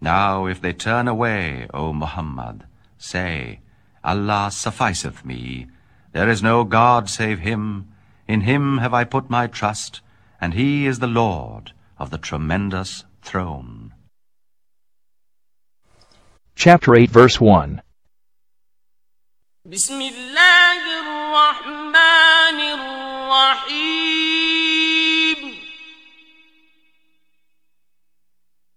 Now if they turn away, O Muhammad, say, Allah sufficeth me. There is no God save Him. In Him have I put my trust, and He is the Lord of the tremendous throne. Chapter 8, verse 1. بسم الله الرحمن الرحيم